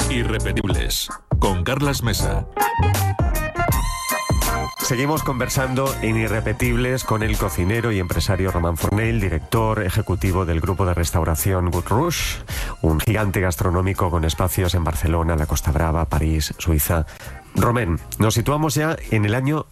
Irrepetibles, con Carlas Mesa. Seguimos conversando en Irrepetibles con el cocinero y empresario Romain Fournel, director ejecutivo del grupo de restauración Good Rouge, un gigante gastronómico con espacios en Barcelona, la Costa Brava, París, Suiza. Romain, nos situamos ya en el año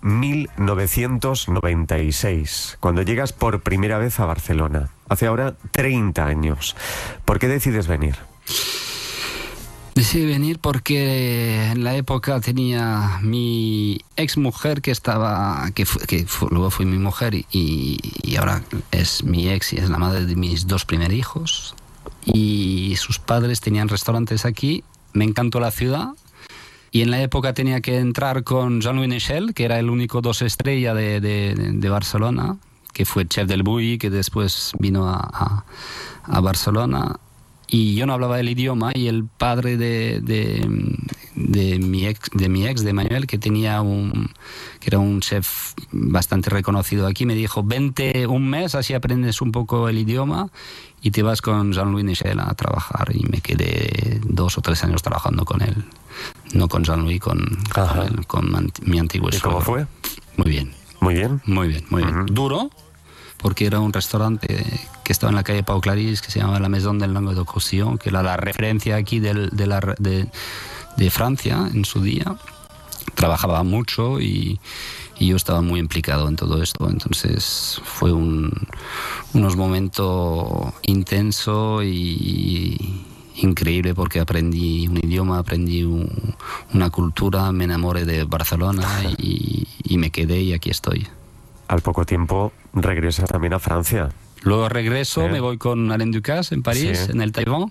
1996, cuando llegas por primera vez a Barcelona. Hace ahora 30 años. ¿Por qué decides venir? Decidí venir porque en la época tenía mi ex mujer luego fue mi mujer y ahora es mi ex y es la madre de mis dos primeros hijos. Y sus padres tenían restaurantes aquí. Me encantó la ciudad. Y en la época tenía que entrar con Jean-Louis Nechel, que era el único 2 estrellas de Barcelona, que fue chef del Bulli, que después vino a Barcelona. Y yo no hablaba el idioma, y el padre de mi ex, de Manuel, que era un chef bastante reconocido aquí, me dijo: vente un mes, así aprendes un poco el idioma y te vas con Jean-Louis Nechel a trabajar. Y me quedé 2 o 3 años trabajando con él. No con Jean-Louis, con mi antiguo suegro. ¿Y cómo fue? Muy bien. ¿Muy bien? Muy bien, muy bien. Duro, porque era un restaurante que estaba en la calle Pau Claris, que se llamaba la Maison del Languedoc-Roussillon, que era la referencia aquí de Francia en su día. Trabajaba mucho y yo estaba muy implicado en todo esto. Entonces fue unos momentos intensos y increíble, porque aprendí un idioma, aprendí una cultura, me enamoré de Barcelona y me quedé, y aquí estoy. Al poco tiempo regresas también a Francia. Luego regreso, me voy con Alain Ducasse en París, en el Taïwan,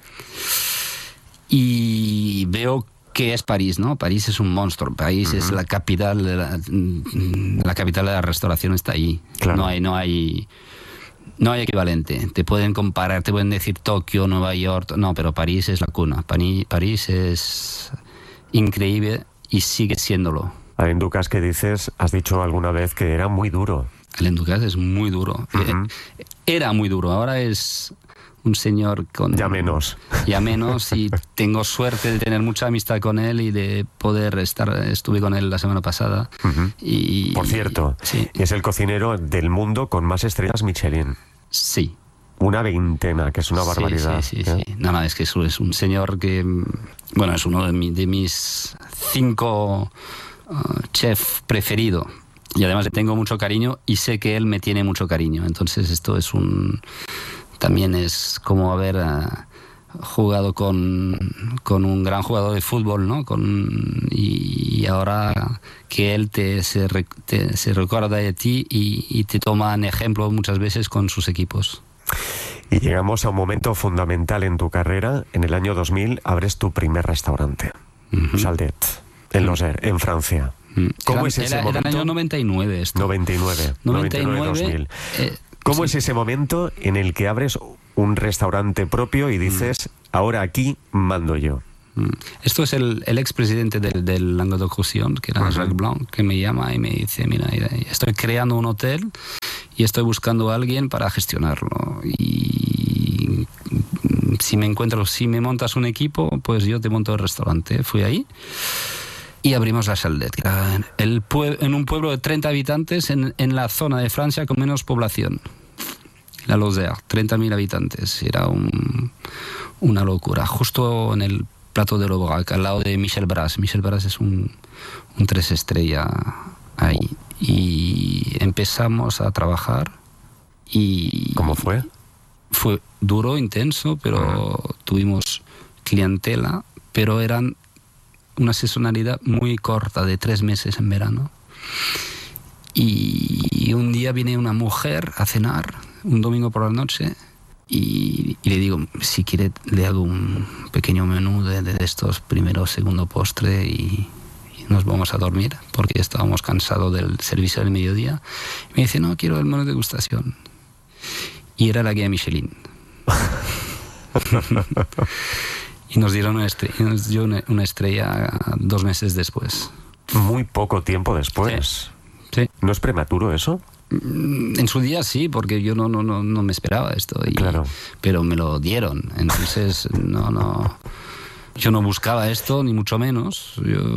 y veo que es París, ¿no? París es un monstruo. París es la capital la capital de la restauración, está ahí. Claro. No hay equivalente. Te pueden comparar, te pueden decir Tokio, Nueva York, no, pero París es la cuna. París es increíble y sigue siéndolo. Alain Ducasse, ¿qué dices? Has dicho alguna vez que era muy duro. Alain Ducasse es muy duro. Era muy duro, ahora es un señor con... Ya menos, y tengo suerte de tener mucha amistad con él y de poder estuve con él la semana pasada. Y, por cierto, sí. Es el cocinero del mundo con más estrellas Michelin. Sí. Una 20, que es una barbaridad. Sí. No, es que es un señor que, bueno, es uno de mis 5 chefs preferidos. Y además le tengo mucho cariño y sé que él me tiene mucho cariño. Entonces esto es también es como haber jugado con un gran jugador de fútbol, ¿no? Y ahora que él se recuerda de ti y te toma en ejemplo muchas veces con sus equipos. Y llegamos a un momento fundamental en tu carrera. En el año 2000 abres tu primer restaurante, Chaldet, en Lozère, en Francia. ¿Cómo es ese momento? Era el año 99 esto. 99-2000. ¿Cómo es ese momento en el que abres un restaurante propio y dices, ahora aquí mando yo? Esto es el expresidente del Languedoc-Roussillon, que era Jacques Blanc, que me llama y me dice: mira, estoy creando un hotel y estoy buscando a alguien para gestionarlo. Y si me montas un equipo, pues yo te monto el restaurante. Fui ahí y abrimos la Chaldet, que era en un pueblo de 30 habitantes en la zona de Francia con menos población. La Lozère, 30.000 habitantes. Era una locura. Justo en el Plateau de l'Aubrac, al lado de Michel Bras. Michel Bras es un 3 estrellas ahí. Y empezamos a trabajar. Y ¿cómo fue? Fue duro, intenso, pero tuvimos clientela, pero eran una sazonalidad muy corta, de 3 meses en verano. Y un día viene una mujer a cenar, un domingo por la noche, y le digo, si quiere le hago un pequeño menú de estos, primero, segundo postre, y nos vamos a dormir, porque estábamos cansados del servicio del mediodía. Y me dice: no, quiero el menú de degustación. Y era la guía Michelin. Y nos dio una estrella 2 meses después. Muy poco tiempo después. Sí. ¿No es prematuro eso? En su día sí, porque yo no me esperaba esto. Claro. Pero me lo dieron. Entonces, no. Yo no buscaba esto, ni mucho menos.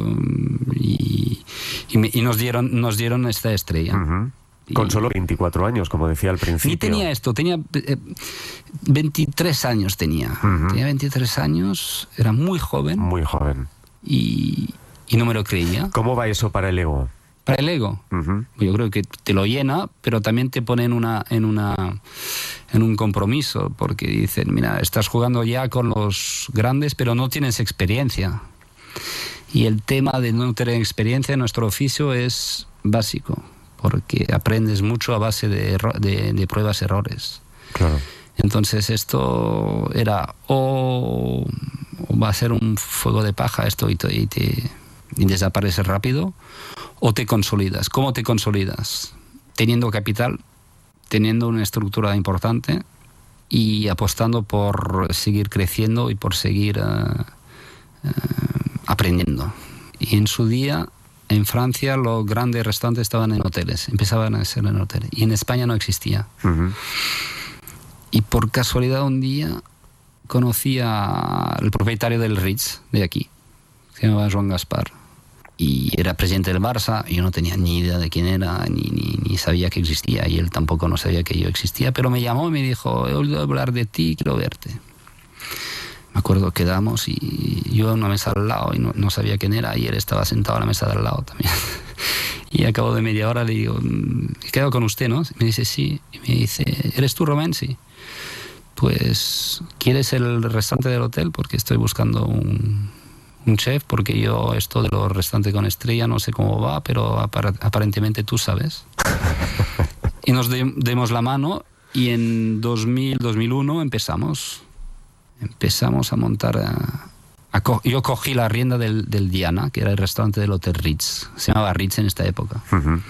Y nos dieron esta estrella. Uh-huh. Con solo 24 años, como decía al principio. Ni tenía esto, tenía 23 años tenía. Uh-huh. Tenía 23 años, era muy joven. Muy joven. Y no me lo creía. ¿Cómo va eso para el ego? Para el ego. Uh-huh. Yo creo que te lo llena, pero también te pone en un compromiso, porque dicen, mira, estás jugando ya con los grandes, pero no tienes experiencia. Y el tema de no tener experiencia en nuestro oficio es básico, porque aprendes mucho a base de pruebas, errores. Claro. Entonces esto era o va a ser un fuego de paja esto y desapareces rápido, o te consolidas. ¿Cómo te consolidas? Teniendo capital, teniendo una estructura importante y apostando por seguir creciendo y por seguir aprendiendo. Y en su día, en Francia, los grandes restaurantes estaban en hoteles, empezaban a ser en hoteles, y en España no existía. Uh-huh. Y por casualidad un día conocí al propietario del Ritz de aquí, se llamaba Joan Gaspar, y era presidente del Barça. Yo no tenía ni idea de quién era, ni sabía que existía, y él tampoco no sabía que yo existía, pero me llamó y me dijo, he oído hablar de ti, quiero verte. Me acuerdo, quedamos y yo en una mesa al lado y no sabía quién era, y él estaba sentado a la mesa de al lado también. Y a cabo de media hora le digo, he quedado con usted, ¿no? Y me dice, sí. Y me dice, ¿eres tú, Román? Sí. Pues, ¿quieres el restaurante del hotel? Porque estoy buscando un chef, porque yo esto de los restaurantes con estrella no sé cómo va, pero aparentemente tú sabes. Y nos demos la mano, y en 2001 empezamos a montar. Yo cogí la rienda del Diana, que era el restaurante del Hotel Ritz. Se llamaba Ritz en esta época. Uh-huh.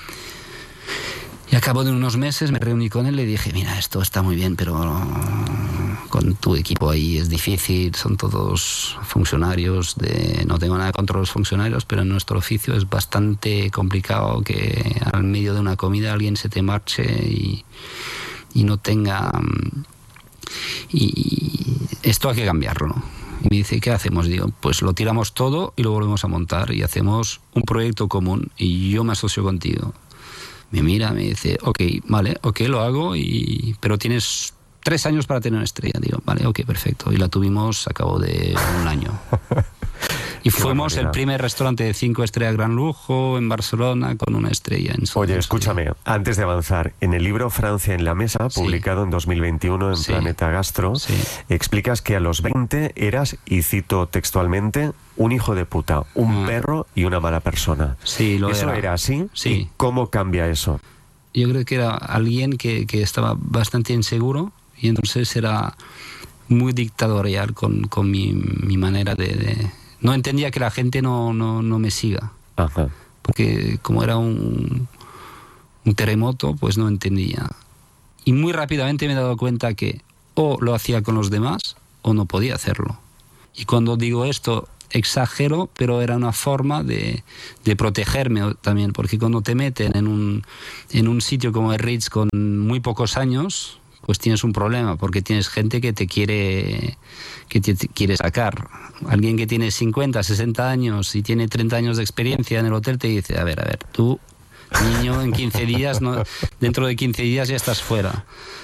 Y a cabo de unos meses me reuní con él y le dije, mira, esto está muy bien, pero con tu equipo ahí es difícil, son todos funcionarios, no tengo nada contra los funcionarios, pero en nuestro oficio es bastante complicado que al medio de una comida alguien se te marche y no tenga... Y esto hay que cambiarlo, ¿no? Y me dice, ¿qué hacemos? Digo, pues lo tiramos todo y lo volvemos a montar y hacemos un proyecto común y yo me asocio contigo. Me mira, me dice, vale, lo hago, pero tienes 3 años para tener una estrella. Digo, vale, perfecto. Y la tuvimos a cabo de un año. Y fuimos el primer restaurante de 5 estrellas gran lujo en Barcelona con una estrella en su... Oye, escúchame, antes de avanzar, en el libro Francia en la mesa, publicado en 2021 en Planeta Gastro, explicas que a los 20 eras, y cito textualmente, un hijo de puta, un perro y una mala persona. Sí, lo ¿Eso era así? Sí. ¿Y cómo cambia eso? Yo creo que era alguien que estaba bastante inseguro, y entonces era muy dictatorial con mi manera de... No entendía que la gente no me siga. Ajá. Porque como era un terremoto, pues no entendía. Y muy rápidamente me he dado cuenta que o lo hacía con los demás o no podía hacerlo. Y cuando digo esto, exagero, pero era una forma de protegerme también, porque cuando te meten en un sitio como el Ritz con muy pocos años, pues tienes un problema, porque tienes gente que te quiere sacar. Alguien que tiene 50, 60 años y tiene 30 años de experiencia en el hotel te dice, a ver, tú, niño, en 15 días, dentro de 15 días ya estás fuera.